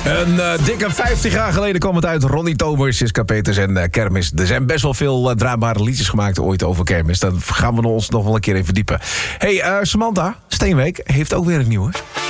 Een dikke 50 jaar geleden kwam het uit. Ronnie Tober, Siska Peters en Kermis. Er zijn best wel veel draagbare liedjes gemaakt ooit over Kermis. Daar gaan we ons nog wel een keer in verdiepen. Hey, Samantha Steenwijk heeft ook weer een nieuwe.